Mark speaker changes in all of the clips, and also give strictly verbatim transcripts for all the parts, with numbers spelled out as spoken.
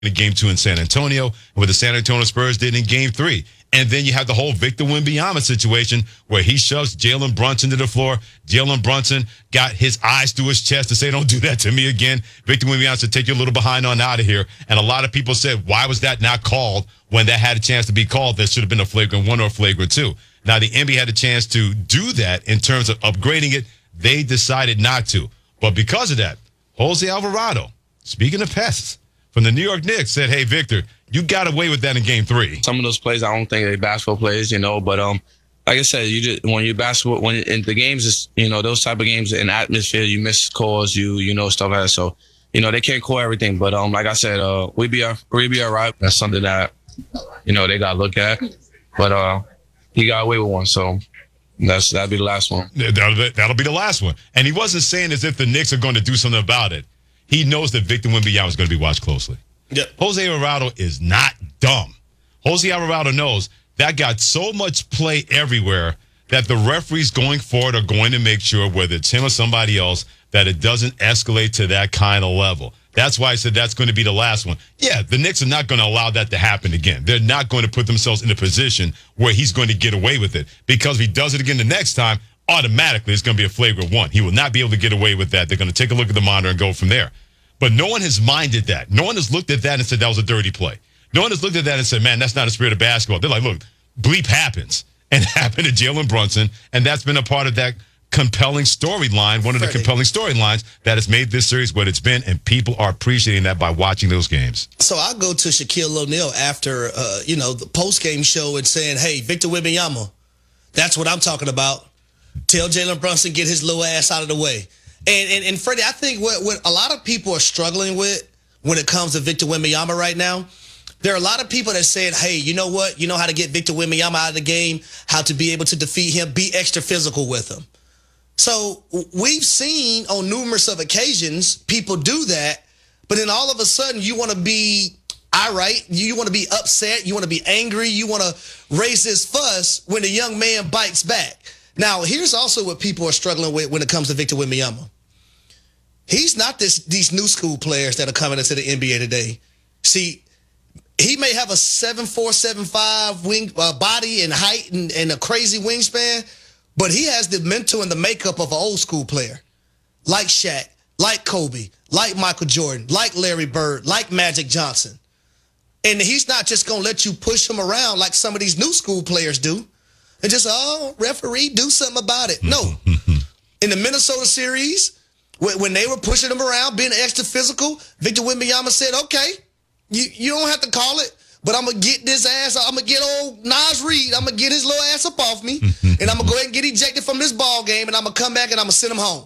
Speaker 1: in game two in San Antonio, and what the San Antonio Spurs did in game three. And then you have the whole Victor Wembanyama situation where he shoves Jalen Brunson to the floor. Jalen Brunson got his eyes through his chest to say, don't do that to me again. Victor Wembanyama said, take you a little behind on out of here. And a lot of people said, why was that not called when that had a chance to be called? There should have been a flagrant one or a flagrant two. Now, the N B A had a chance to do that in terms of upgrading it. They decided not to. But because of that, Jose Alvarado, speaking of pests, from the New York Knicks said, hey, Victor, you got away with that in game three.
Speaker 2: Some of those plays, I don't think they basketball plays, you know, but um, like I said, you just when you basketball, when in the games, is you know, those type of games in atmosphere, you miss calls, you you know, stuff like that. So, you know, they can't call everything, but um, like I said, uh, we be we be all right. That's something that, you know, they got to look at. But uh, he got away with one, so that's that'll be the last one.
Speaker 1: That'll be, that'll be the last one. And he wasn't saying as if the Knicks are going to do something about it. He knows that Victor Wembanyama is going to be watched closely.
Speaker 3: Yep.
Speaker 1: Jose Alvarado is not dumb. Jose Alvarado knows that got so much play everywhere that the referees going forward are going to make sure, whether it's him or somebody else, that it doesn't escalate to that kind of level. That's why I said that's going to be the last one. Yeah, the Knicks are not going to allow that to happen again. They're not going to put themselves in a position where he's going to get away with it. Because if he does it again the next time, automatically it's going to be a flagrant one. He will not be able to get away with that. They're going to take a look at the monitor and go from there. But no one has minded that. No one has looked at that and said that was a dirty play. No one has looked at that and said, man, that's not a spirit of basketball. They're like, look, bleep happens. And it happened to Jalen Brunson. And that's been a part of that compelling storyline, one of the
Speaker 3: Freddie.
Speaker 1: compelling storylines that has made this series what it's been. And people are appreciating that by watching those games.
Speaker 3: So I'll go to Shaquille O'Neal after, uh, you know, the post-game show and saying, hey, Victor Wembanyama, that's what I'm talking about. Tell Jalen Brunson, get his little ass out of the way. And, and and Freddie, I think what, what a lot of people are struggling with when it comes to Victor Wembanyama right now, there are a lot of people that said, hey, you know what? You know how to get Victor Wembanyama out of the game, how to be able to defeat him, be extra physical with him. So we've seen on numerous of occasions people do that, but then all of a sudden you want to be irate, you want to be upset, you want to be angry, you want to raise this fuss when the young man bites back. Now, here's also what people are struggling with when it comes to Victor Wembanyama. He's not this these new school players that are coming into the N B A today. See, he may have a seven four, seven five wing uh, body and height and, and a crazy wingspan, but he has the mental and the makeup of an old school player, like Shaq, like Kobe, like Michael Jordan, like Larry Bird, like Magic Johnson. And he's not just going to let you push him around like some of these new school players do. And just, oh, referee, do something about it. No. In the Minnesota series, when they were pushing him around, being extra physical, Victor Wembanyama said, okay, you, you don't have to call it, but I'm going to get this ass, I'm going to get old Nas Reed, I'm going to get his little ass up off me, and I'm going to go ahead and get ejected from this ball game, and I'm going to come back and I'm going to send him home.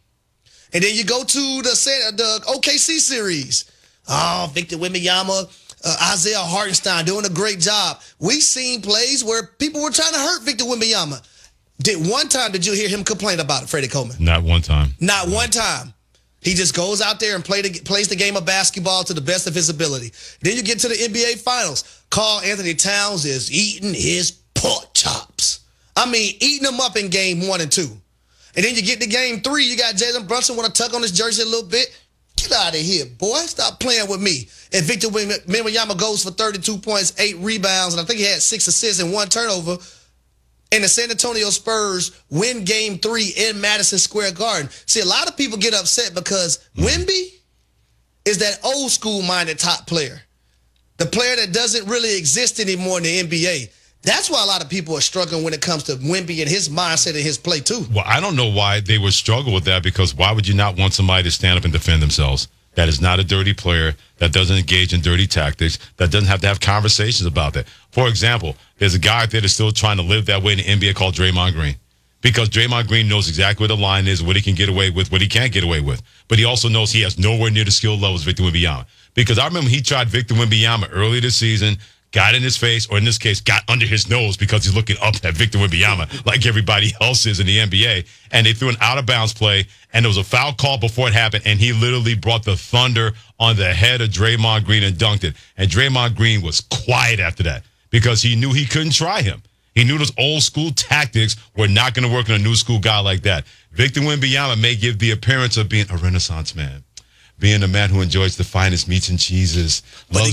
Speaker 3: And then you go to the, the O K C series. Oh, Victor Wembanyama, Uh, Isaiah Hartenstein doing a great job. We've seen plays where people were trying to hurt Victor Wembanyama. Did one time did you hear him complain about it, Freddie Coleman?
Speaker 1: Not one time.
Speaker 3: Not one time. He just goes out there and play the, plays the game of basketball to the best of his ability. Then you get to the N B A Finals. Karl Anthony Towns is eating his pork chops. I mean, eating them up in game one and two. And then you get to game three, you got Jalen Brunson want to tug on his jersey a little bit. Get out of here, boy. Stop playing with me. And Victor Wembanyama goes for thirty-two points, eight rebounds, and I think he had six assists and one turnover. And the San Antonio Spurs win game three in Madison Square Garden. See, a lot of people get upset because Wemby is that old school-minded top player. The player that doesn't really exist anymore in the N B A. That's why a lot of people are struggling when it comes to Wemby and his mindset and his play, too.
Speaker 1: Well, I don't know why they would struggle with that, because why would you not want somebody to stand up and defend themselves? That is not a dirty player, that doesn't engage in dirty tactics, that doesn't have to have conversations about that. For example, there's a guy out there that's still trying to live that way in the N B A called Draymond Green. Because Draymond Green knows exactly what the line is, what he can get away with, what he can't get away with. But he also knows he has nowhere near the skill levels of Victor Wembanyama. Because I remember he tried Victor Wembanyama earlier this season, got in his face, or in this case, got under his nose because he's looking up at Victor Wembanyama like everybody else is in the N B A. And they threw an out-of-bounds play, and there was a foul call before it happened, and he literally brought the thunder on the head of Draymond Green and dunked it. And Draymond Green was quiet after that because he knew he couldn't try him. He knew those old-school tactics were not going to work on a new-school guy like that. Victor Wembanyama may give the appearance of being a Renaissance man, being a man who enjoys the finest meats and cheeses,
Speaker 3: But
Speaker 1: loves